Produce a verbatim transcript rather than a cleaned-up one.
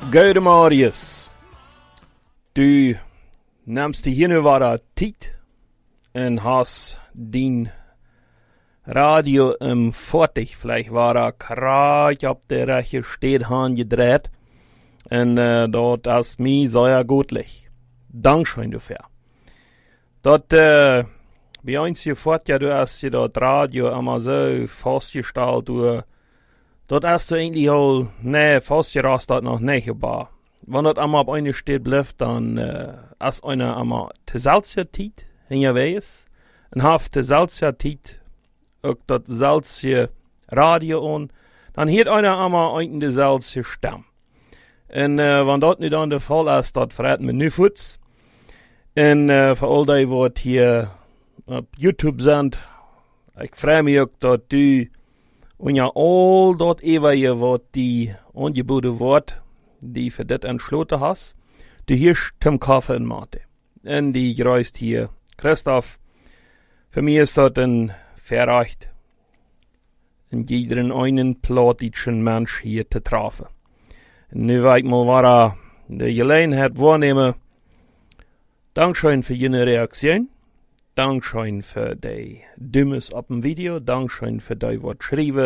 Gode Marius, du nimmst die hier nu wat tijd en has din radio im fortig, vielleicht war er kraach op de rechte Steedhaan gedreht en uh, dort as mi sehr gutlich. Dankeschön dafür. Dort uh, bei uns hier fort, ja, du hast ja dort Radio immer so festgestellt, du dort hast du eigentlich auch, nee, festgerast dort noch nicht, aber wenn das einmal auf eine steht bleibt, dann äh, ist einer einmal te Salzia-Tiet in je wees, en haft te Salzia-Tiet auch das Salzia Radio an, dann hiert einer einmal einen de Salzia Stamm. En äh, wenn das nicht dann der Fall ist, das verraten wir nu Futs. En äh, für all die, die hier auf YouTube sind, ich freue mich auch, dass du und ja all dort ewige, was die angeboten wird, die für das entschlossen hast, du hier zum Kaffee und Mate. Und die reist hier, Christoph, für mich ist das ein Verrecht, in jedem einen platischen Mensch hier zu treffen. Und nu will ich mal war die Gelegenheit wahrnehmen. Dankeschön für jene Reaktion. Dankeschön für die Dummes auf dem Video. Dankeschön für die, was schreiben.